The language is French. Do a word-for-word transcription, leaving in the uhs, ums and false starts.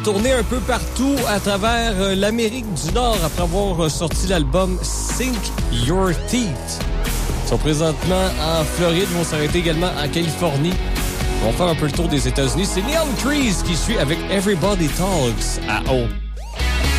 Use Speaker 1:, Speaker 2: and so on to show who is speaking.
Speaker 1: Tourné un peu partout à travers euh, l'Amérique du Nord après avoir euh, sorti l'album Sink Your Teeth. Ils sont présentement en Floride, vont s'arrêter également en Californie. Ils vont faire un peu le tour des États-Unis. C'est Neon Trees qui suit avec Everybody Talks à O.